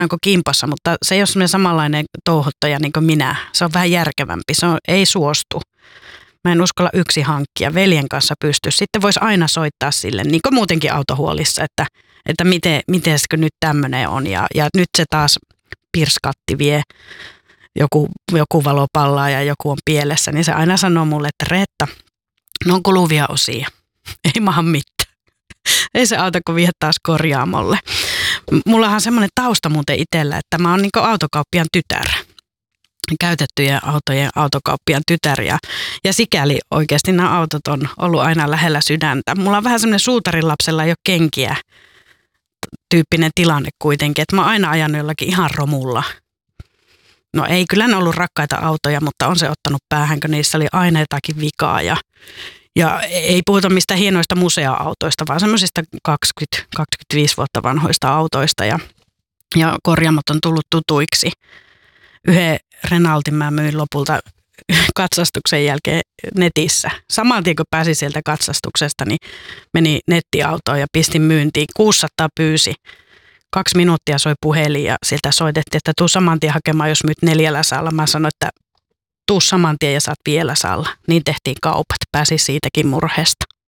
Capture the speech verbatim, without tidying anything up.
onko kimpassa, mutta se ei ole semmoinen samanlainen touhottaja niin kuin minä. Se on vähän järkevämpi, se on, ei suostu. Mä en uskalla yksi hankkia, veljen kanssa pysty. Sitten voisi aina soittaa sille, niin kuin muutenkin autohuolissa, että, että miten, mitenskö nyt tämmöinen on. Ja, ja nyt se taas pirskatti vie, joku, joku valo pallaa ja joku on pielessä, niin se aina sanoo mulle, että Reetta, ne on kuluvia osia, ei maha mitään. Ei se auta, kun vie taas korjaamolle. Mullahan on semmoinen tausta muuten itsellä, että mä oon niin kuin autokauppiaan tytär. Käytettyjen autojen autokauppiaan tytär ja, ja sikäli oikeasti nämä autot on ollut aina lähellä sydäntä. Mulla on vähän semmoinen suutarin lapsella ei ole kenkiä tyyppinen tilanne kuitenkin, että mä oon aina ajanut jollakin ihan romulla. No ei, kyllä ne ollut rakkaita autoja, mutta on se ottanut päähän, kun niissä oli aina jotakin vikaa ja, ja ei puhuta mistään hienoista musea-autoista, vaan semmoisista kaksikymmentä kaksikymmentäviisi vuotta vanhoista autoista ja, ja korjaamot on tullut tutuiksi. Yhden Renaultin mä myin lopulta katsastuksen jälkeen netissä. Saman tien kun pääsin sieltä katsastuksesta, niin meni nettiautoon ja pistin myyntiin. kuusisataa pyysi. Kaksi minuuttia soi puhelin ja sieltä soitettiin, että tuu saman tien hakemaan, jos myyt neljällä saalla. Mä sanoin, että tuu saman tien ja saat vielä saalla. Niin tehtiin kaupat. Pääsin siitäkin murheesta.